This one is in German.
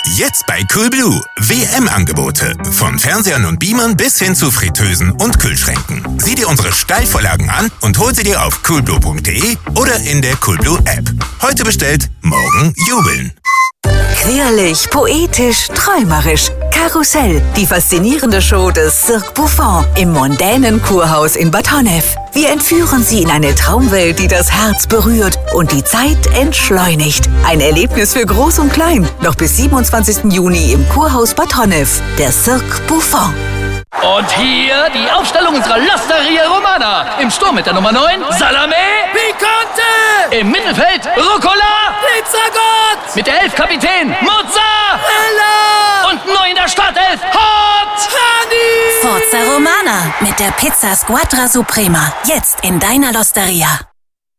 Jetzt bei Coolblue. WM-Angebote. Von Fernsehern und Beamern bis hin zu Fritteusen und Kühlschränken. Sieh dir unsere Steilvorlagen an und hol sie dir auf coolblue.de oder in der Coolblue-App. Heute bestellt, morgen jubeln. Quirlig, poetisch, träumerisch. Karussell, die faszinierende Show des Cirque Buffon im mondänen Kurhaus in Bad Honnef. Wir entführen Sie in eine Traumwelt, die das Herz berührt und die Zeit entschleunigt. Ein Erlebnis für Groß und Klein. Noch bis 27. Juni im Kurhaus Bad Honnef. Der Cirque Buffon. Und hier die Aufstellung unserer L'Osteria Romana. Im Sturm mit der Nummer 9, Salame Picante. Im Mittelfeld, Rucola Pizzagott. Mit der 11 Kapitän, Mozzarella. Und neu in der Startelf, Hot Honey. Forza Romana mit der Pizza Squadra Suprema. Jetzt in deiner L'Osteria.